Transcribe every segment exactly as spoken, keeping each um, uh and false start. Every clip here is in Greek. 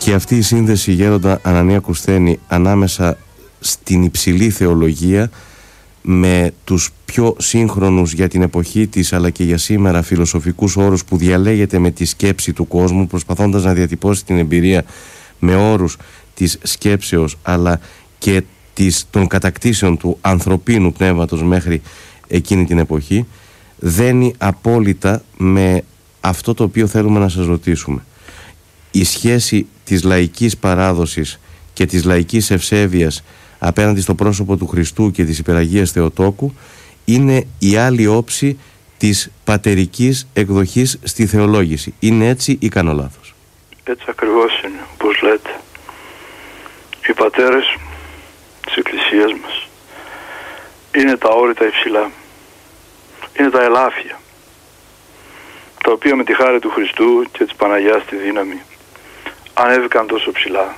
Και αυτή η σύνδεση, γέροντα Ανανία Κουσθένη, ανάμεσα στην υψηλή θεολογία με τους πιο σύγχρονους για την εποχή της αλλά και για σήμερα φιλοσοφικούς όρους που διαλέγεται με τη σκέψη του κόσμου, προσπαθώντας να διατυπώσει την εμπειρία με όρους της σκέψεως αλλά και της, των κατακτήσεων του ανθρωπίνου πνεύματος μέχρι εκείνη την εποχή, δένει απόλυτα με αυτό το οποίο θέλουμε να σας ρωτήσουμε. Η σχέση της λαϊκής παράδοσης και της λαϊκής ευσέβειας απέναντι στο πρόσωπο του Χριστού και της Υπεραγίας Θεοτόκου είναι η άλλη όψη της πατερικής εκδοχής στη θεολόγηση. Είναι έτσι ή κάνω λάθος? Έτσι ακριβώς είναι, όπως λέτε. Οι πατέρες της Εκκλησίας μας είναι τα όρητα υψηλά, είναι τα ελάφια, τα οποία με τη χάρη του Χριστού και της Παναγιάς τη δύναμη ανέβηκαν τόσο ψηλά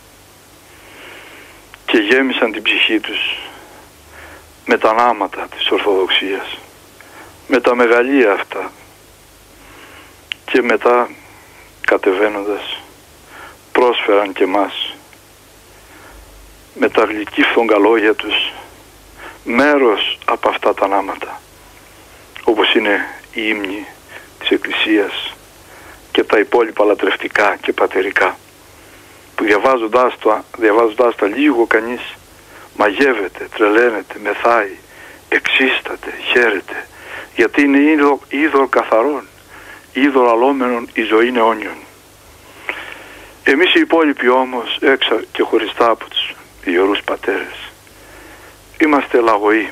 και γέμισαν την ψυχή τους με τα νάματα της Ορθοδοξίας, με τα μεγαλεία αυτά, και μετά κατεβαίνοντας πρόσφεραν και μας με τα γλυκή φθογγαλόγια τους μέρος από αυτά τα νάματα, όπως είναι η ύμνη της Εκκλησίας και τα υπόλοιπα λατρευτικά και πατερικά, που διαβάζοντάς τα, διαβάζοντάς τα λίγο κανείς μαγεύεται, τρελαίνεται, μεθάει, εξίσταται, χαίρεται, γιατί είναι είδωρ, είδωρ καθαρών, είδωρ αλόμενων η ζωή αιώνιων. Εμείς οι υπόλοιποι όμως, έξω και χωριστά από τους ιερούς πατέρες, είμαστε λαγωοί,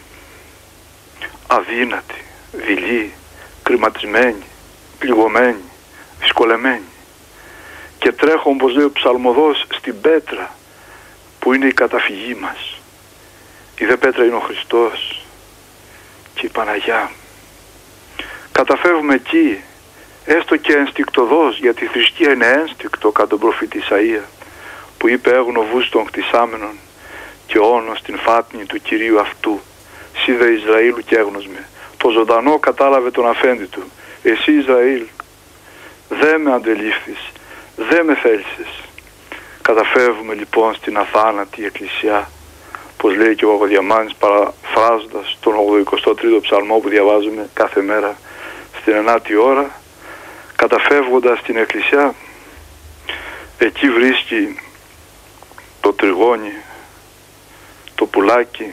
αδύνατοι, δειλοί, κρηματισμένοι, πληγωμένοι, δυσκολεμένοι, και τρέχω, όπως λέει ο ψαλμοδός, στην πέτρα που είναι η καταφυγή μας. Η δε πέτρα είναι ο Χριστός και η Παναγιά. Καταφεύγουμε εκεί, έστω και ενστικτωδώς, γιατί η θρησκεία είναι ένστικτο, κατά τον προφήτη Ισαΐα, που είπε «Έγνω βούς των κτισάμενων και όνος την φάτνη του Κυρίου αυτού, σύ δε Ισραήλου και έγνωσμε». Το ζωντανό κατάλαβε τον αφέντη του. Εσύ Ισραήλ, δε με αντελήφθης, δε με θέλησες. Καταφεύγουμε λοιπόν στην αθάνατη Εκκλησιά, πως λέει και ο Παπαδιαμάνης, παραφράζοντας τον ογδοηκοστό τρίτο ψαλμό που διαβάζουμε κάθε μέρα στην ενάτη ώρα. Καταφεύγοντας στην Εκκλησιά, εκεί βρίσκει το τριγώνι, το πουλάκι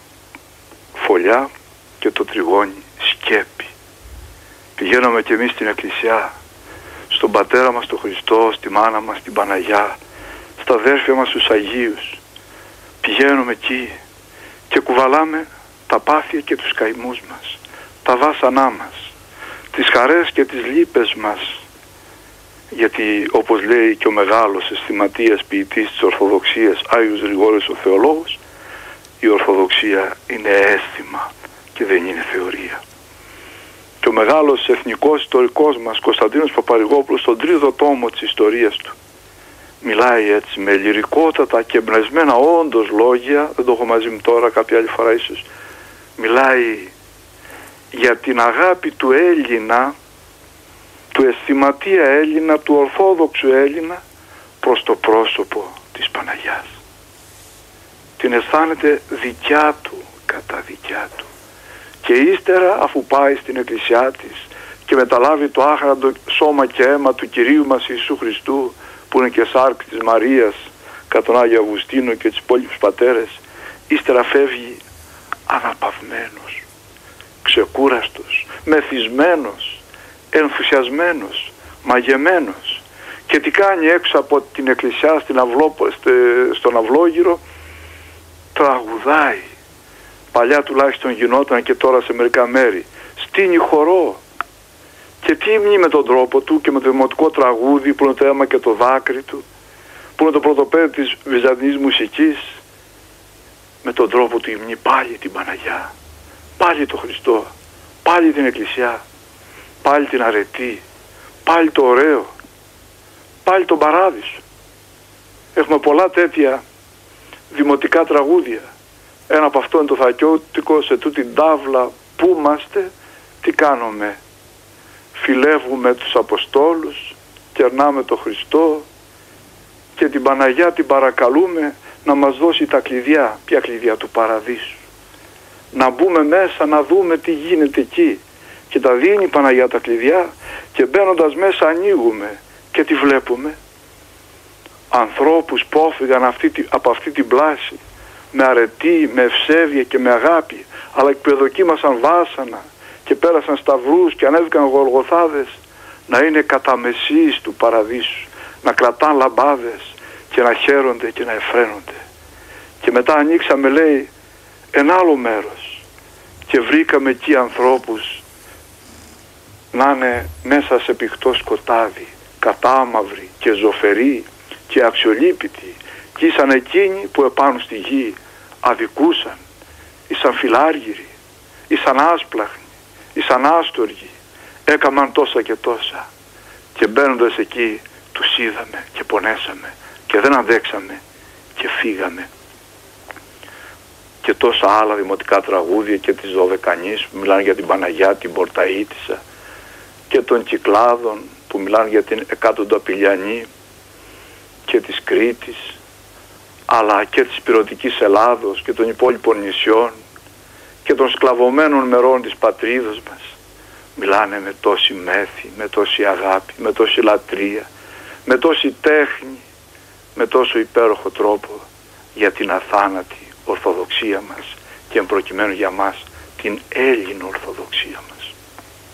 φωλιά και το τριγώνι σκέπη. Πηγαίνουμε κι εμείς στην Εκκλησιά, στον Πατέρα μας τον Χριστό, στη μάνα μας την Παναγιά, στα αδέρφια μας τους Αγίους. Πηγαίνουμε εκεί και κουβαλάμε τα πάθια και τους καημούς μας, τα βάσανά μας, τις χαρές και τις λύπες μας, γιατί όπως λέει και ο μεγάλος αισθηματίας ποιητής της Ορθοδοξίας, Άγιος Γρηγόρης ο Θεολόγος, η Ορθοδοξία είναι αίσθημα και δεν είναι θεωρία. Και ο μεγάλος εθνικός ιστορικός μας, Κωνσταντίνος Παπαρηγόπουλος, στον τρίτο τόμο της ιστορίας του, μιλάει έτσι με λυρικότατα και εμπνευσμένα όντως λόγια, δεν το έχω μαζί μου τώρα, κάποια άλλη φορά ίσως, μιλάει για την αγάπη του Έλληνα, του αισθηματία Έλληνα, του ορθόδοξου Έλληνα προς το πρόσωπο της Παναγιάς. Την αισθάνεται δικιά του, κατά δικιά του. Και ύστερα, αφού πάει στην Εκκλησιά της και μεταλάβει το άχραντο σώμα και αίμα του Κυρίου μας Ιησού Χριστού, που είναι και σάρκ της Μαρίας κατά τον Άγιο Αυγουστίνο και τους υπόλοιπους πατέρες, ύστερα φεύγει αναπαυμένος, ξεκούραστος, μεθυσμένος, ενθουσιασμένος, μαγεμένος. Και τι κάνει έξω από την Εκκλησιά στην αυλό, στον αυλόγυρο? Τραγουδάει. Παλιά τουλάχιστον γινόταν και τώρα σε μερικά μέρη. Στείνει χορό. Και τι ύμνει με τον τρόπο του και με το δημοτικό τραγούδι που είναι το αίμα και το δάκρυ του, που είναι το πρωτοπέδι της βυζαντινής μουσικής, με τον τρόπο του ύμνει πάλι την Παναγιά, πάλι το Χριστό, πάλι την Εκκλησιά, πάλι την αρετή, πάλι το ωραίο, πάλι τον παράδεισο. Έχουμε πολλά τέτοια δημοτικά τραγούδια. Ένα από αυτό είναι το Θακιώτικο, σε τούτην τάβλα που είμαστε, τι κάνουμε? Φιλεύουμε τους Αποστόλους, κερνάμε το Χριστό και την Παναγιά την παρακαλούμε να μας δώσει τα κλειδιά. Ποια κλειδιά? Του παραδείσου. Να μπούμε μέσα να δούμε τι γίνεται εκεί. Και τα δίνει η Παναγιά τα κλειδιά και μπαίνοντας μέσα ανοίγουμε και τι βλέπουμε? Ανθρώπους που όφυγαν αυτή, από αυτή την πλάση με αρετή, με ευσέβεια και με αγάπη, αλλά που εδοκίμασαν βάσανα και πέρασαν σταυρούς και ανέβηκαν γολγοθάδες, να είναι κατά μεσής του παραδείσου, να κρατάν λαμπάδες και να χαίρονται και να εφραίνονται. Και μετά ανοίξαμε, λέει, ένα άλλο μέρος και βρήκαμε εκεί ανθρώπους να είναι μέσα σε πηχτό σκοτάδι, κατάμαυροι και ζωφεροί και αξιολύπητοι, και ήσαν εκείνοι που επάνω στη γη αδικούσαν, ήσαν φιλάργυροι, ήσαν άσπλαχνοι, ήσαν άστοργοι, έκαμαν τόσα και τόσα, και μπαίνοντας εκεί τους είδαμε και πονέσαμε και δεν αντέξαμε και φύγαμε. Και τόσα άλλα δημοτικά τραγούδια και της Δωδεκανής που μιλάνε για την Παναγιά, την Πορταΐτισσα, και των Κυκλάδων που μιλάνε για την Εκατονταπηλιανή και της Κρήτης, αλλά και της Πειρωτικής Ελλάδος και των υπόλοιπων νησιών και των σκλαβωμένων μερών της πατρίδος μας. Μιλάνε με τόση μέθη, με τόση αγάπη, με τόση λατρεία, με τόση τέχνη, με τόσο υπέροχο τρόπο για την αθάνατη Ορθοδοξία μας και εμπροκειμένου για μας την Έλληνο Ορθοδοξία μας.